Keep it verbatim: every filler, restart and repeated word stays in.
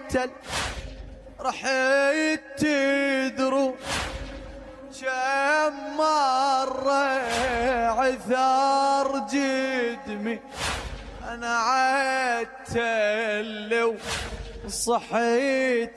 التل رحت تدرو كم مرة عثار جدمي أنا عالتل وصحيت